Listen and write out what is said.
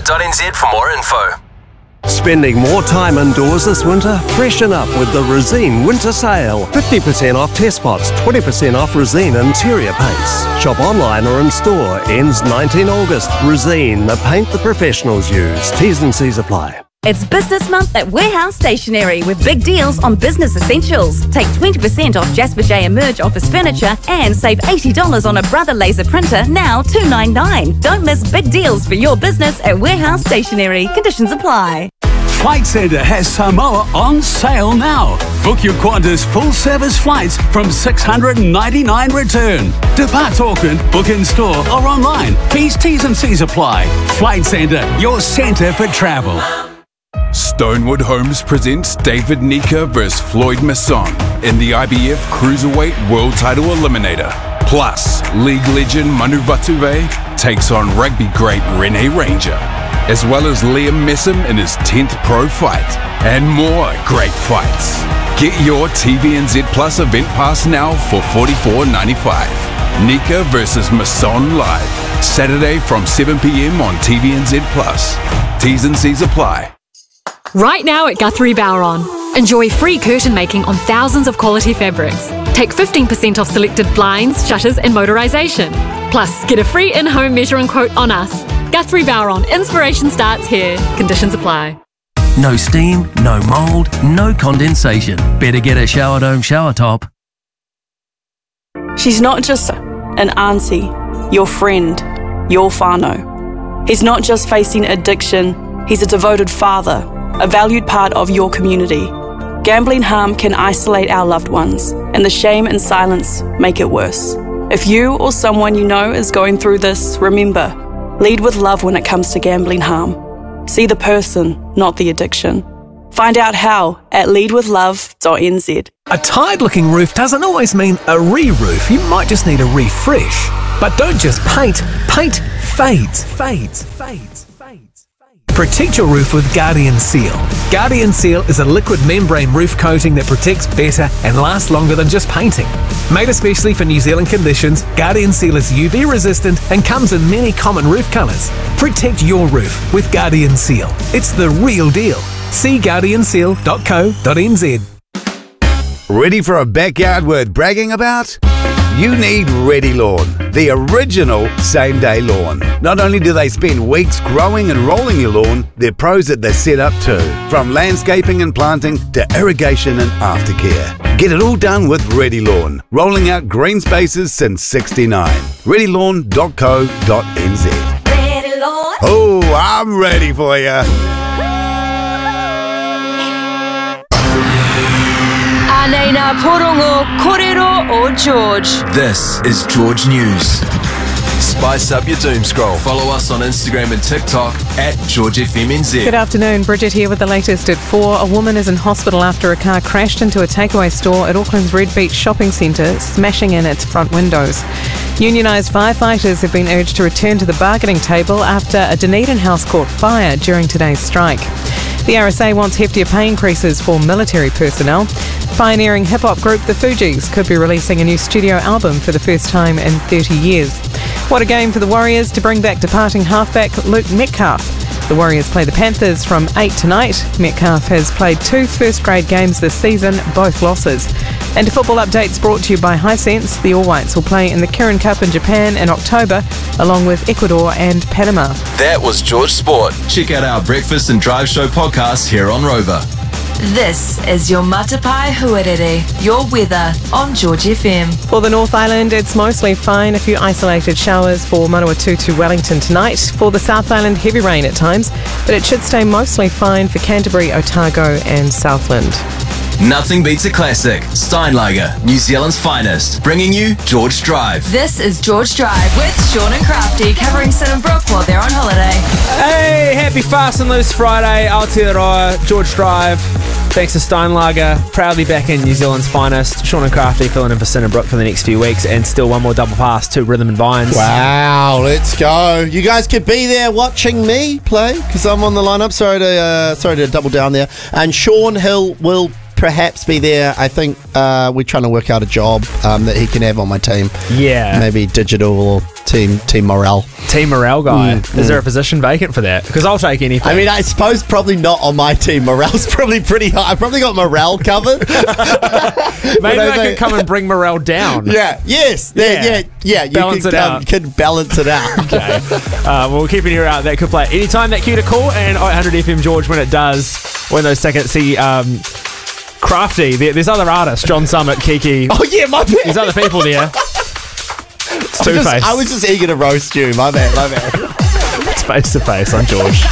resine.co.nz for more info. Spending more time indoors this winter? Freshen up with the Resine Winter Sale. 50% off test pots, 20% off Resine interior paints. Shop online or in store. Ends 19 August. Resine, the paint the professionals use. T's and C's apply. It's Business Month at Warehouse Stationery with big deals on business essentials. Take 20% off Jasper J Emerge office furniture and save $80 on a Brother laser printer, now $299. Don't miss big deals for your business at Warehouse Stationery. Conditions apply. Flight Centre has Samoa on sale now. Book your Qantas full-service flights from $699 return. Depart Auckland, book in store or online. T's and C's apply. Flight Centre, your centre for travel. Stonewood Homes presents David Nika vs Floyd Masson in the IBF Cruiserweight World Title Eliminator. Plus, league legend Manu Vatuvei takes on rugby great Rene Ranger, as well as Liam Messam in his 10th pro fight, and more great fights. Get your TVNZ Plus event pass now for $44.95. Nika vs Masson live, Saturday from 7 p.m. on TVNZ Plus. T's and C's apply. Right now at Guthrie Bowron, enjoy free curtain making on thousands of quality fabrics. Take 15% off selected blinds, shutters and motorisation. Plus, get a free in-home measuring quote on us. Guthrie Bowron, inspiration starts here. Conditions apply. No steam, no mould, no condensation. Better get a Shower Dome shower top. She's not just an auntie, your friend, your whānau. He's not just facing addiction, he's a devoted father, a valued part of your community. Gambling harm can isolate our loved ones, and the shame and silence make it worse. If you or someone you know is going through this, remember, lead with love when it comes to gambling harm. See the person, not the addiction. Find out how at leadwithlove.nz. A tired-looking roof doesn't always mean a re-roof. You might just need a refresh. But don't just paint. Paint fades. Protect your roof with Guardian Seal. Guardian Seal is a liquid membrane roof coating that protects better and lasts longer than just painting. Made especially for New Zealand conditions, Guardian Seal is UV resistant and comes in many common roof colours. Protect your roof with Guardian Seal. It's the real deal. See guardianseal.co.nz. Ready for a backyard worth bragging about? You need Ready Lawn, the original same-day lawn. Not only do they spend weeks growing and rolling your lawn, they're pros at the setup too. From landscaping and planting to irrigation and aftercare. Get it all done with Ready Lawn, rolling out green spaces since '69. ReadyLawn.co.nz. Ready, Lord. Oh, I'm ready for you. Anena Porongo Korero o George. This is George News. Spice up your doom scroll. Follow us on Instagram and TikTok at GeorgeFMNZ. Good afternoon, Bridget here with the latest at 4. A woman is in hospital after a car crashed into a takeaway store at Auckland's Red Beach shopping centre, smashing in its front windows. Unionised firefighters have been urged to return to the bargaining table after a Dunedin house caught fire during today's strike. The RSA wants heftier pay increases for military personnel. Pioneering hip-hop group The Fugees could be releasing a new studio album for the first time in 30 years. What a game for the Warriors to bring back departing halfback Luke Metcalf. The Warriors play the Panthers from 8 tonight. Metcalf has played 2 first-grade games this season, both losses. And a football update's brought to you by Hisense. The All Whites will play in the Kirin Cup in Japan in October, along with Ecuador and Panama. That was George Sport. Check out our Breakfast and Drive Show podcast here on Rover. This is your Matapai Huarere, your weather on George FM. For the North Island, it's mostly fine. A few isolated showers for Manawatu to Wellington tonight. For the South Island, heavy rain at times, but it should stay mostly fine for Canterbury, Otago and Southland. Nothing beats a classic. Steinlager, New Zealand's finest, bringing you George Drive. This is George Drive with Sean and Crafty, covering Sid and Brooke while they're on holiday. Hey, happy Fast and Loose Friday, Aotearoa, George Drive. Thanks to Steinlager, proudly back in New Zealand's finest. Sean and Crafty filling in for Sid and Brooke for the next few weeks, and still one more double pass to Rhythm and Vines. Wow, let's go. You guys could be there watching me play, because I'm on the lineup. Sorry to double down there. And Sean Hill will perhaps be there. I think we're trying to work out a job that he can have on my team. Yeah. Maybe digital or team morale. Team morale guy. Is there a position vacant for that? Because I'll take anything. I mean, I suppose probably not on my team. Morale's probably pretty high. I've probably got morale covered. Maybe I could come and bring morale down. Yeah. Yes. Yeah. You Balance it out. could balance it out. Okay. We'll keep an ear out. That could play at any time. That cue to call, and 800 FM George when it does win those tickets. See, Crafty. There's other artists. John Summit, Kiki. Oh yeah, my bad. There's other people there. It's Two-Face. I was just eager to roast you. My bad. It's Face to Face. I'm George.